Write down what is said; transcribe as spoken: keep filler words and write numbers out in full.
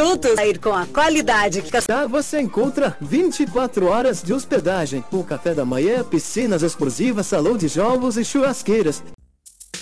minutos. Sair com a qualidade que... Tá, você encontra vinte e quatro horas de hospedagem, com café da manhã, piscinas exclusivas, salão de jogos e churrasqueiras.